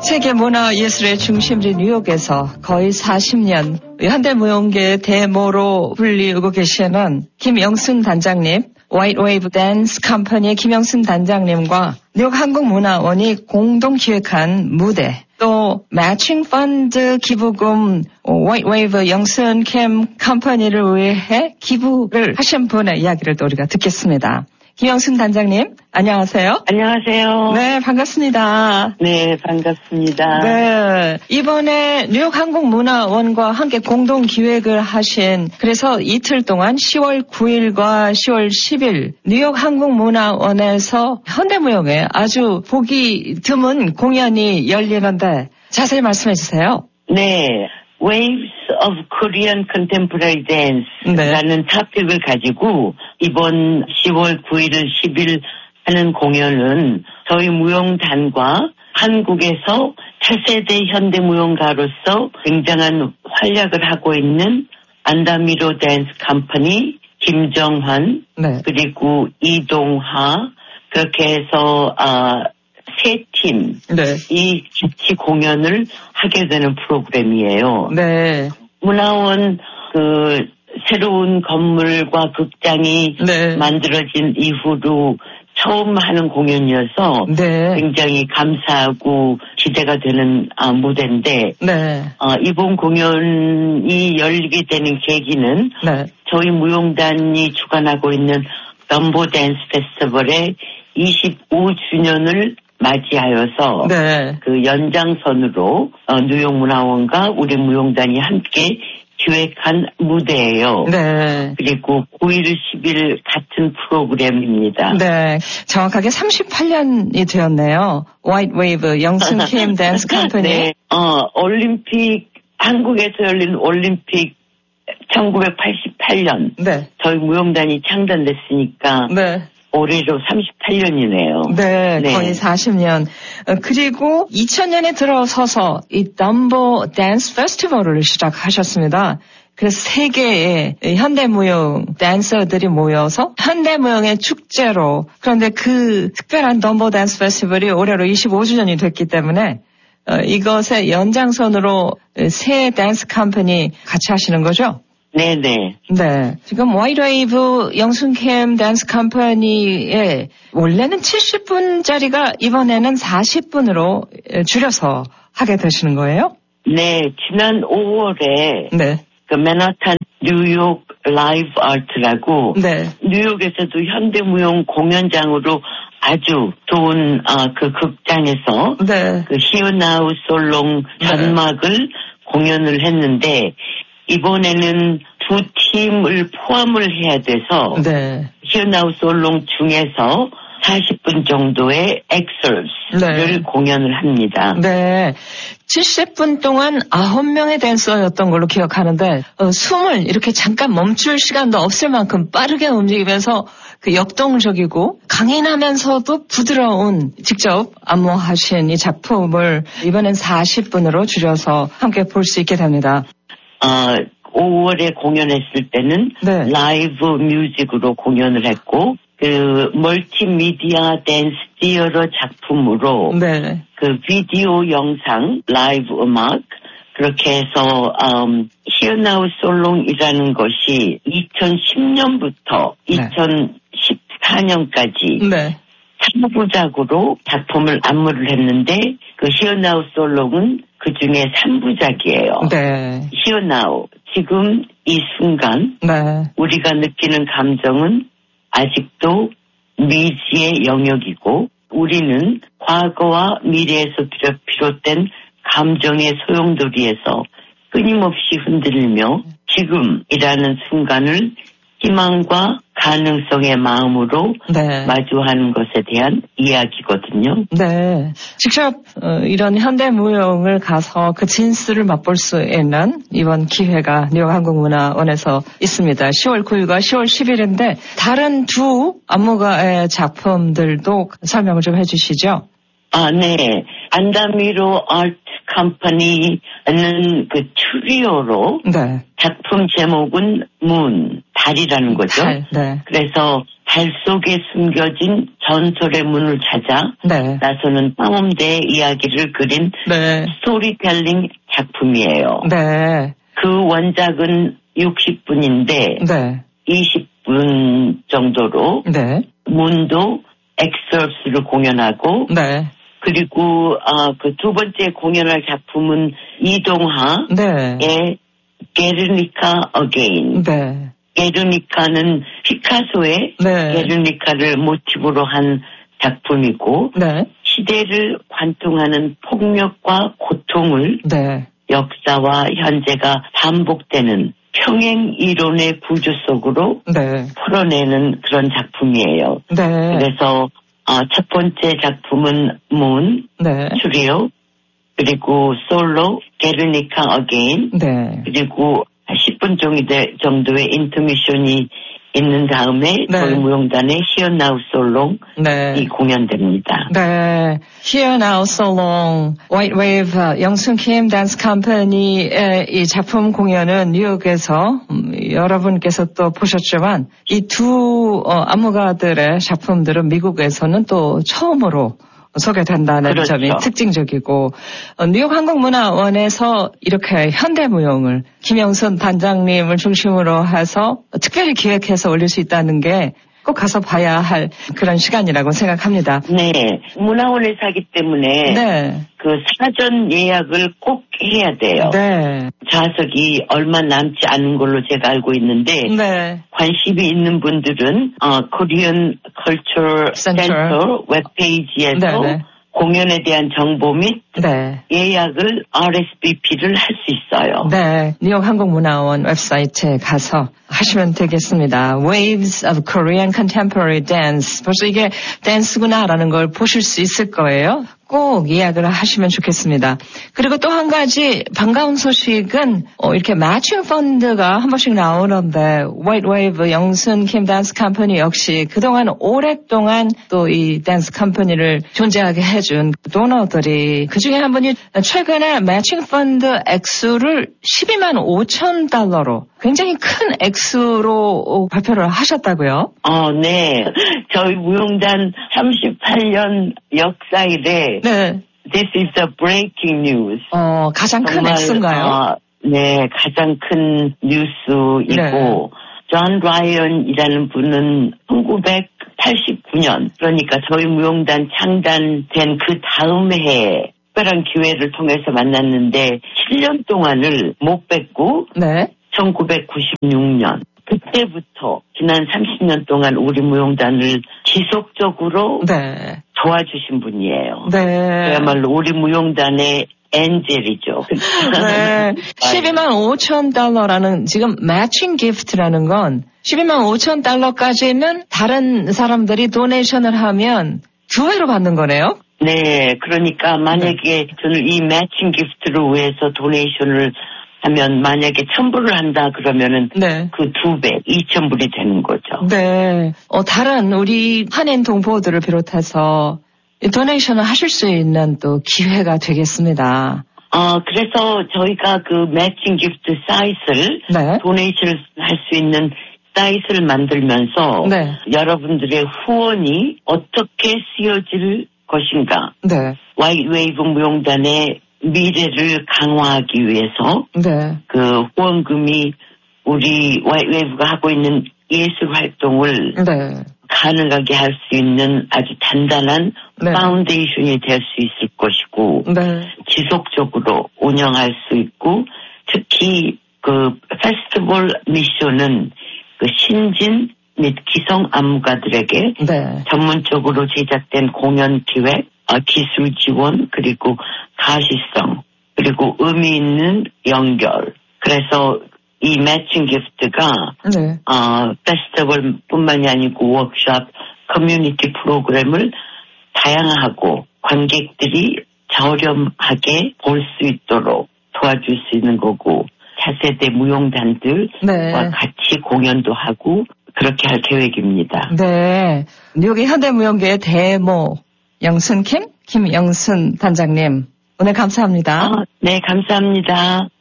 세계 문화 예술의 중심지 뉴욕에서 거의 40년 현대무용계의 대모로 불리우고 계시는 김영순 단장님, White Wave Dance Company의 김영순 단장님과 뉴욕 한국문화원이 공동 기획한 무대, 또 매칭 펀드 기부금 White Wave 영순 캠 컴퍼니를 위해 기부를 하신 분의 이야기를 또 우리가 듣겠습니다. 김영순 단장님, 안녕하세요. 안녕하세요. 네, 반갑습니다. 네, 반갑습니다. 네, 이번에 뉴욕 한국문화원과 함께 공동 기획을 하신, 그래서 이틀 동안 10월 9일과 10월 10일 뉴욕 한국문화원에서 현대무용의 아주 보기 드문 공연이 열리는데 자세히 말씀해 주세요. 네. Waves of Korean Contemporary Dance라는 토픽을 가지고 이번 10월 9일, 10일 하는 공연은 저희 무용단과 한국에서 차세대 현대무용가로서 굉장한 활약을 하고 있는 안다미로 댄스 컴퍼니, 김정환, 그리고 이동하, 그렇게 해서 세 팀, 이 같이 공연을 하게 되는 프로그램이에요. 네. 문화원 새로운 건물과 극장이 만들어진 이후로 처음 하는 공연이어서 굉장히 감사하고 기대가 되는 무대인데 이번 공연이 열리게 되는 계기는 저희 무용단이 주관하고 있는 넘보 댄스 페스티벌의 25주년을 맞이하여서 그 연장선으로 뉴욕 문화원과 우리 무용단이 함께 기획한 무대예요. 그리고 9일, 10일 같은 프로그램입니다. 네, 정확하게 38년이 되었네요. White Wave 영순 캠 댄스 컴퍼니. 네, 올림픽 한국에서 열린 올림픽 1988년 저희 무용단이 창단됐으니까. 올해로 38년이네요. 네, 거의 40년. 그리고 2000년에 들어서서 이 넘보 댄스 페스티벌을 시작하셨습니다. 그래서 세계의 현대무용 댄서들이 모여서 현대무용의 축제로, 그런데 그 특별한 넘보 댄스 페스티벌이 올해로 25주년이 됐기 때문에 이것의 연장선으로 새 댄스 컴퍼니 같이 하시는 거죠? 네네. 네. 지금 White Wave 영순 캠 댄스 컴퍼니에 원래는 70분짜리가 이번에는 40분으로 줄여서 하게 되시는 거예요? 네. 지난 5월에 그 맨하탄 뉴욕 라이브 아트라고 뉴욕에서도 현대무용 공연장으로 아주 좋은 그 극장에서 그 히어나우 솔롱 단막을 공연을 했는데 이번에는 두 팀을 포함을 해야 돼서 히어나우 솔롱 중에서 40분 정도의 excerpts를 공연을 합니다. 네. 70분 동안 9명의 댄서였던 걸로 기억하는데 숨을 이렇게 잠깐 멈출 시간도 없을 만큼 빠르게 움직이면서 그 역동적이고 강인하면서도 부드러운 직접 안무하신 이 작품을 이번엔 40분으로 줄여서 함께 볼 수 있게 됩니다. 5월에 공연했을 때는 라이브 뮤직으로 공연을 했고 그 멀티미디어 댄스 디어러 작품으로 그 비디오 영상, 라이브 음악 그렇게 해서 히어나우 솔롱이라는 것이 2010년부터 2014년까지 3부작으로 작품을 안무를 했는데 그 히어나우 솔롱은 그 중에 3부작이에요. 히어나우, 지금 이 순간 우리가 느끼는 감정은 아직도 미지의 영역이고 우리는 과거와 미래에서 비롯된 감정의 소용돌이에서 끊임없이 흔들리며 지금이라는 순간을 희망과 가능성의 마음으로 마주하는 것에 대한 이야기거든요. 네. 직접 이런 현대무용을 가서 그 진수를 맛볼 수 있는 이번 기회가 뉴욕 한국문화원에서 있습니다. 10월 9일과 10월 10일인데 다른 두 안무가의 작품들도 설명을 좀 해주시죠. 네. 안다미로 아트 컴퍼니는 그 추리어로 네. 작품 제목은 문, 달이라는 거죠. 달, 네. 그래서 달 속에 숨겨진 전설의 문을 찾아 네. 나서는 탐험대의 이야기를 그린 네. 스토리텔링 작품이에요. 네. 그 원작은 60분인데 네. 20분 정도로 네. 문도 엑설스를 공연하고 네. 그리고 그 두 번째 공연할 작품은 이동하의 네. 게르니카 어게인. 네. 게르니카는 피카소의 네. 게르니카를 모티브로 한 작품이고 네. 시대를 관통하는 폭력과 고통을 네. 역사와 현재가 반복되는 평행 이론의 부주 속으로 네. 풀어내는 그런 작품이에요. 네. 그래서 첫 번째 작품은 문, 네. 추리오, 그리고 솔로, 게르니카 어게인, 네. 그리고 10분 정도의 인터미션이 있는 다음에 네. 저희 무용단의 Here Now So Long 네. 이 공연됩니다. 네. Here Now So Long, White Wave 영순킴 댄스 컴퍼니의 이 작품 공연은 뉴욕에서 여러분께서 또 보셨지만 이 두 안무가들의 작품들은 미국에서는 또 처음으로 소개된다는 그렇죠. 점이 특징적이고 뉴욕 한국문화원에서 이렇게 현대무용을 김영순 단장님을 중심으로 해서 특별히 기획해서 올릴 수 있다는 게 꼭 가서 봐야 할 그런 시간이라고 생각합니다. 네. 문화원에서 하기 때문에 네. 그 사전 예약을 꼭 해야 돼요. 네. 좌석이 얼마 남지 않은 걸로 제가 알고 있는데 네. 관심이 있는 분들은 Korean Culture Center 웹페이지에서 네네. 공연에 대한 정보 및 네. 예약을 RSVP를 할 수 있어요. 네. 뉴욕 한국문화원 웹사이트에 가서 하시면 되겠습니다. Waves of Korean Contemporary Dance. 벌써 이게 댄스구나라는 걸 보실 수 있을 거예요. 꼭 예약을 하시면 좋겠습니다. 그리고 또 한 가지 반가운 소식은 이렇게 매칭 펀드가 한 번씩 나오는데 White Wave 영순킴 댄스 컴퍼니 역시 그동안 오랫동안 또 이 댄스 컴퍼니를 존재하게 해준 도너들이 그중에 한 분이 최근에 매칭 펀드 액수를 12만 5천 달러로 굉장히 큰 액수로 발표를 하셨다고요? 네. 저희 무용단 38년 역사 이래 네. This is a breaking news. 가장 큰 액수인가요? 네, 가장 큰 뉴스이고 네. 존 라이언이라는 분은 1989년 그러니까 저희 무용단 창단된 그 다음 해에 특별한 기회를 통해서 만났는데 7년 동안을 못 뵙고 네. 1996년 그때부터 지난 30년 동안 우리 무용단을 지속적으로 네. 도와주신 분이에요. 네. 그야말로 우리 무용단의 엔젤이죠. 네. 12만 5천 달러라는 지금 매칭 기프트라는 건 12만 5천 달러까지는 다른 사람들이 도네이션을 하면 두 배로 받는 거네요? 네. 그러니까 만약에 저는 이 매칭 기프트를 위해서 도네이션을 하면 만약에 1,000불을 한다 그러면은 네. 그 2배, 2,000불이 되는 거죠. 네. 다른 우리 한인 동포들을 비롯해서 도네이션을 하실 수 있는 또 기회가 되겠습니다. 그래서 저희가 그 매칭 기프트 사이트를 네. 도네이션을 할 수 있는 사이트를 만들면서 네. 여러분들의 후원이 어떻게 쓰여질 것인가. 네. 화이트 웨이브 무용단의 미래를 강화하기 위해서 네. 그 후원금이 우리 화이트 웨이브가 하고 있는 예술 활동을 네. 가능하게 할 수 있는 아주 단단한 네. 파운데이션이 될 수 있을 것이고 네. 지속적으로 운영할 수 있고 특히 그 페스티벌 미션은 그 신진 및 기성 안무가들에게 네. 전문적으로 제작된 공연 기획, 기술 지원 그리고 가시성 그리고 의미 있는 연결 그래서 이 매칭 기프트가 네. 페스티벌뿐만이 아니고 워크숍, 커뮤니티 프로그램을 다양하고 관객들이 저렴하게 볼 수 있도록 도와줄 수 있는 거고 차세대 무용단들과 네. 같이 공연도 하고 그렇게 할 계획입니다. 네. 뉴욕의 현대무용계의 대모 영순킴, 김영순 단장님 오늘 감사합니다. 네, 감사합니다.